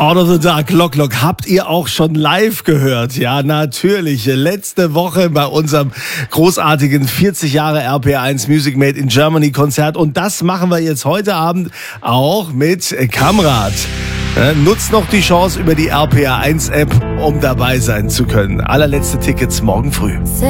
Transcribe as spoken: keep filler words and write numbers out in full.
Out of the Dark, Lock Lock, habt ihr auch schon live gehört? Ja, natürlich. Letzte Woche bei unserem großartigen vierzig Jahre R P R eins Music Made in Germany Konzert. Und das machen wir jetzt heute Abend auch mit Kamrat. Nutzt noch die Chance über die R P R eins App, um dabei sein zu können. Allerletzte Tickets morgen früh.